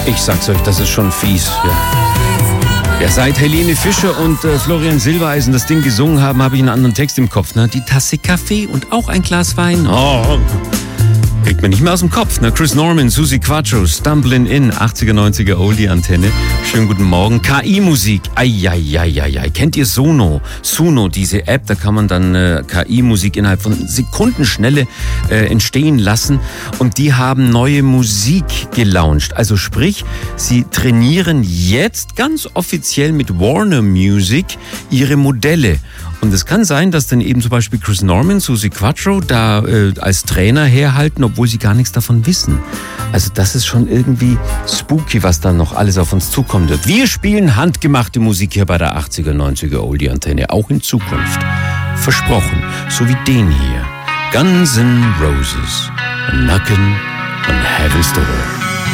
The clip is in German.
Ich sag's euch, das ist schon fies. Ja, seit Helene Fischer und Florian Silbereisen das Ding gesungen haben, habe ich einen anderen Text im Kopf. Ne? Die Tasse Kaffee und auch ein Glas Wein. Oh, kriegt man nicht mehr aus dem Kopf. Ne? Chris Norman, Suzi Quatro, Stumblin' In, 80er, 90er Oldie-Antenne. Schönen guten Morgen. KI-Musik. Eieieiei. Kennt ihr Suno, diese App, da kann man dann KI-Musik innerhalb von Sekundenschnelle entstehen lassen. Und die haben neue Musik gelauncht. Also sprich, sie trainieren jetzt ganz offiziell mit Warner Music ihre Modelle. Und es kann sein, dass dann eben zum Beispiel Chris Norman, Suzi Quatro da als Trainer herhalten, obwohl sie gar nichts davon wissen. Also das ist schon irgendwie spooky, was da noch alles auf uns zukommen wird. Wir spielen handgemachte Musik hier bei der 80er, 90er Oldie-Antenne, auch in Zukunft. Versprochen, so wie den hier. Guns N' Roses, Knockin' on Heaven's Door.